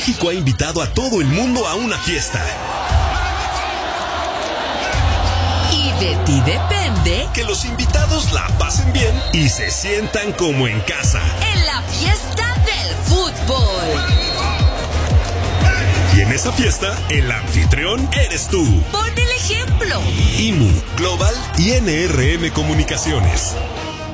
México ha invitado a todo el mundo a una fiesta. Y de ti depende que los invitados la pasen bien y se sientan como en casa. En la fiesta del fútbol. Y en esa fiesta, el anfitrión eres tú. Pon el ejemplo. IMU, Global y NRM Comunicaciones.